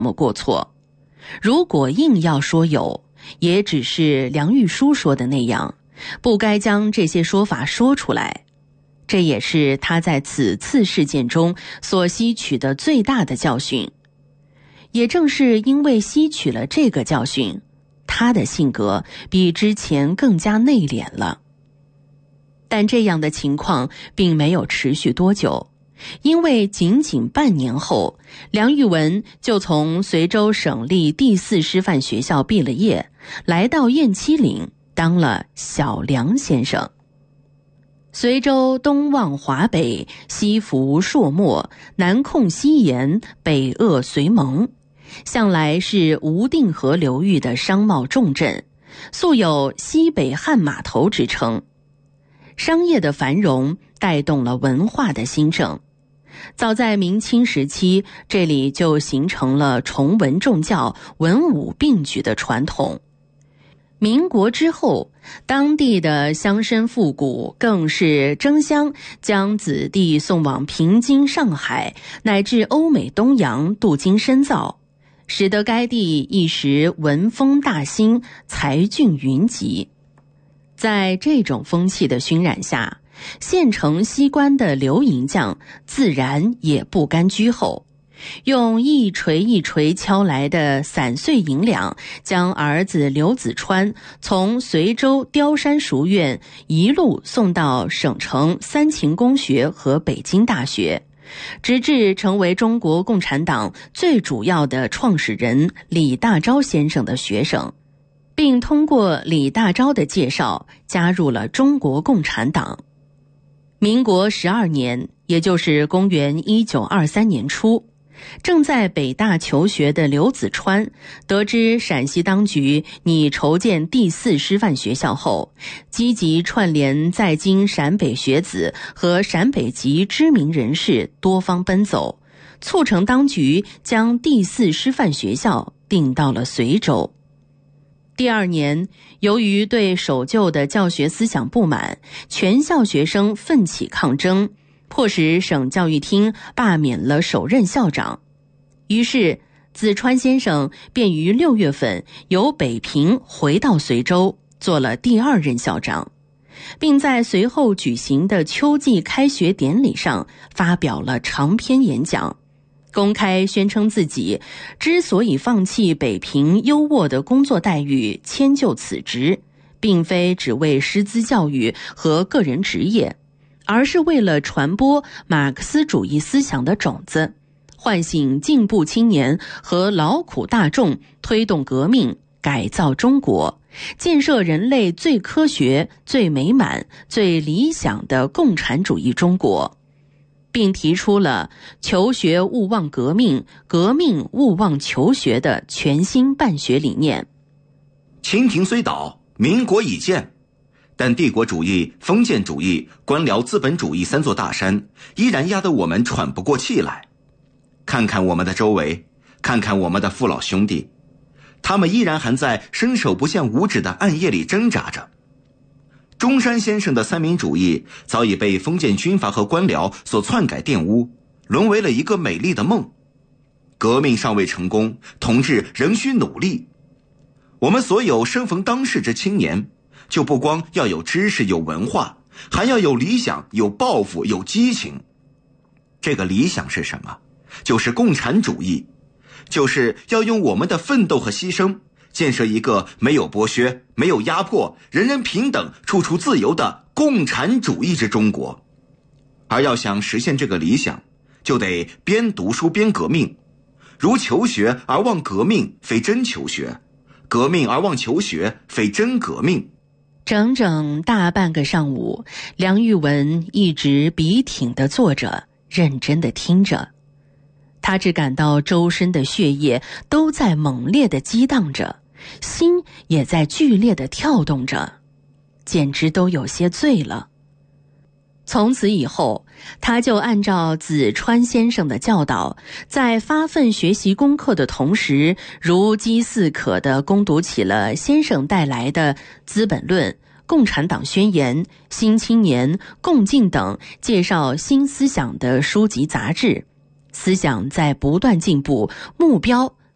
么过错。如果硬要说有，也只是梁玉书说的那样，不该将这些说法说出来。这也是他在此次事件中所吸取的最大的教训。也正是因为吸取了这个教训，他的性格比之前更加内敛了。但这样的情况并没有持续多久，因为仅仅半年后，梁玉文就从随州省立第4师范学校毕了业，来到雁栖岭当了小梁先生。随州东望华北，西服朔漠，南控西延，北扼绥蒙，向来是无定河流域的商贸重镇，素有西北汉码头之称。商业的繁荣带动了文化的兴盛。早在明清时期，这里就形成了崇文重教、文武并举的传统。民国之后，当地的乡绅富贾更是争相将子弟送往平津、上海乃至欧美东洋镀金深造，使得该地一时文风大兴，才俊云集。在这种风气的熏染下，县城西关的刘银匠自然也不甘居后，用一锤一锤敲来的散碎银两，将儿子刘子川从随州雕山书院一路送到省城三秦公学和北京大学，直至成为中国共产党最主要的创始人李大钊先生的学生，并通过李大钊的介绍加入了中国共产党。民国12年，也就是公元1923年初，正在北大求学的刘子川得知陕西当局拟筹建第4师范学校后，积极串联在京陕北学子和陕北籍知名人士多方奔走，促成当局将第4师范学校定到了随州。第2年，由于对守旧的教学思想不满，全校学生奋起抗争，迫使省教育厅罢免了首任校长。于是子川先生便于6月份由北平回到随州，做了第2任校长，并在随后举行的秋季开学典礼上发表了长篇演讲，公开宣称自己之所以放弃北平优渥的工作待遇，迁就此职，并非只为师资教育和个人职业，而是为了传播马克思主义思想的种子，唤醒进步青年和劳苦大众，推动革命，改造中国，建设人类最科学、最美满、最理想的共产主义中国，并提出了求学勿忘革命，革命勿忘求学的全新办学理念。 清廷虽倒，民国已建，但帝国主义、封建主义、官僚资本主义3座大山依然压得我们喘不过气来。看看我们的周围，看看我们的父老兄弟，他们依然还在伸手不见五指的暗夜里挣扎着。中山先生的三民主义早已被封建军阀和官僚所篡改玷污，沦为了一个美丽的梦。革命尚未成功，同志仍需努力。我们所有生逢当世之青年，就不光要有知识有文化，还要有理想有抱负有激情。这个理想是什么？就是共产主义，就是要用我们的奋斗和牺牲建设一个没有剥削、没有压迫、人人平等、处处自由的共产主义之中国。而要想实现这个理想，就得边读书边革命。如求学而忘革命，非真求学；革命而忘求学，非真革命。 整整大半个上午，梁玉文一直笔挺地坐着，认真地听着。他只感到周身的血液都在猛烈地激荡着，心也在剧烈地跳动着，简直都有些醉了。从此以后，他就按照子川先生的教导，在发奋学习功课的同时，如饥似渴地攻读起了先生带来的《资本论》、《共产党宣言》、《新青年》、《共进》等介绍新思想的书籍杂志。思想在不断进步，目标